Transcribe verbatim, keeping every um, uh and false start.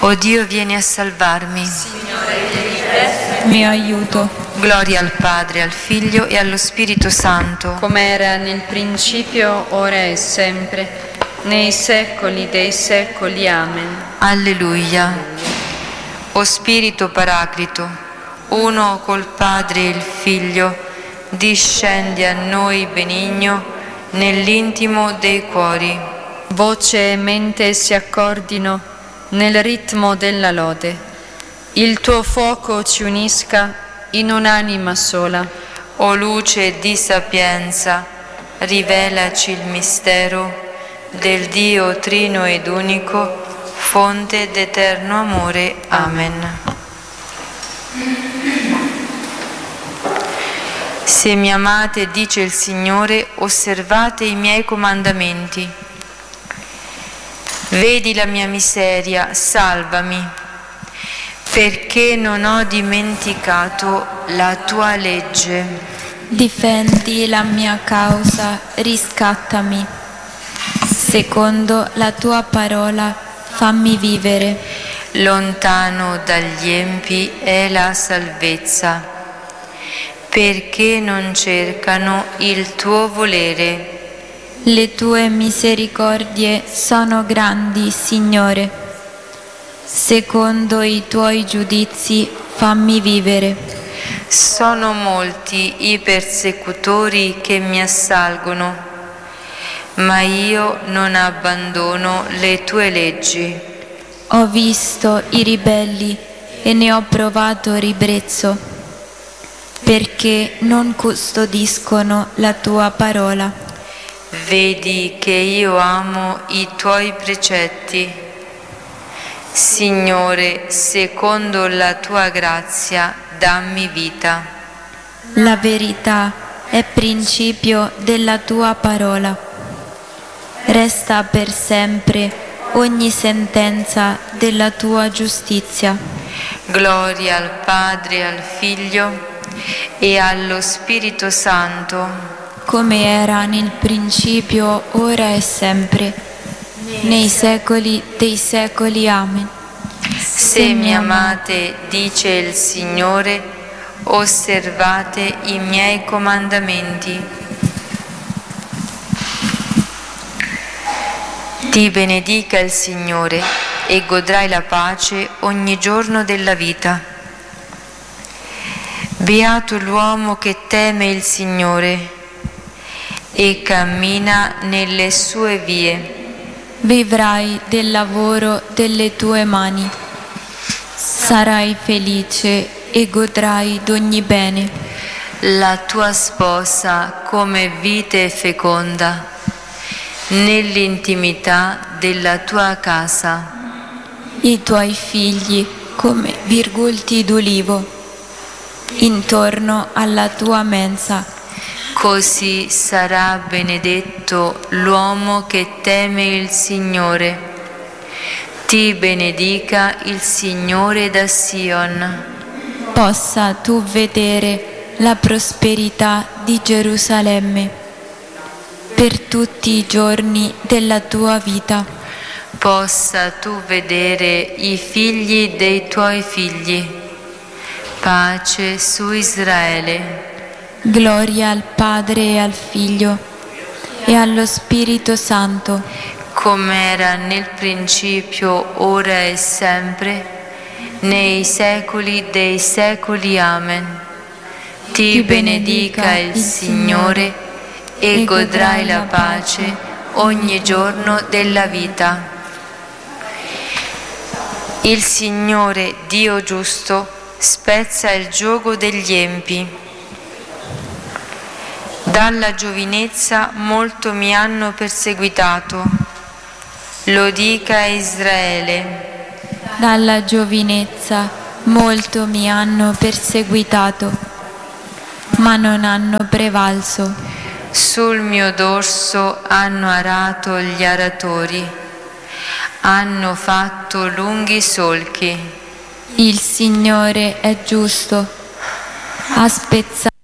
O Dio, vieni a salvarmi. Signore, vieni presto, mio aiuto. Gloria al Padre, al Figlio e allo Spirito Santo. Come era nel principio, ora e sempre, nei secoli dei secoli. Amen. Alleluia. O Spirito Paraclito, uno col Padre e il Figlio, discendi a noi benigno nell'intimo dei cuori. Voce e mente si accordino nel ritmo della lode. Il tuo fuoco ci unisca in un'anima sola. O luce di sapienza, rivelaci il mistero del Dio trino ed unico, fonte d'eterno amore. Amen. Se mi amate, dice il Signore, osservate i miei comandamenti. Vedi la mia miseria, salvami, perché non ho dimenticato la tua legge. Difendi la mia causa, riscattami. Secondo la tua parola, fammi vivere. Lontano dagli empi è la salvezza, perché non cercano il tuo volere. Le tue misericordie sono grandi, Signore. Secondo i tuoi giudizi, fammi vivere. Sono molti i persecutori che mi assalgono, ma io non abbandono le tue leggi. Ho visto i ribelli e ne ho provato ribrezzo, perché non custodiscono la tua parola. Vedi che io amo i tuoi precetti. Signore, secondo la tua grazia, dammi vita. La verità è principio della tua parola. Resta per sempre ogni sentenza della tua giustizia. Gloria al Padre, al Figlio e allo Spirito Santo, come era nel principio, ora e sempre, nei secoli dei secoli. Amen. Se mi amate, dice il Signore, osservate i miei comandamenti. Ti benedica il Signore e godrai la pace ogni giorno della vita. Beato l'uomo che teme il Signore e cammina nelle sue vie. Vivrai del lavoro delle tue mani. Sarai felice e godrai d'ogni bene. La tua sposa come vite feconda nell'intimità della tua casa. I tuoi figli come virgulti d'ulivo intorno alla tua mensa. Così sarà benedetto l'uomo che teme il Signore. Ti benedica il Signore da Sion. Possa tu vedere la prosperità di Gerusalemme per tutti i giorni della tua vita. Possa tu vedere i figli dei tuoi figli. Pace su Israele. Gloria al Padre e al Figlio e allo Spirito Santo, come era nel principio, ora e sempre, nei secoli dei secoli. Amen. Ti, Ti benedica, benedica il Signore e godrai la pace ogni giorno della vita. Il Signore, Dio giusto, spezza il giogo degli empi. Dalla giovinezza molto mi hanno perseguitato, lo dica Israele. Dalla giovinezza molto mi hanno perseguitato, ma non hanno prevalso. Sul mio dorso hanno arato gli aratori, hanno fatto lunghi solchi. Il Signore è giusto, ha spezzato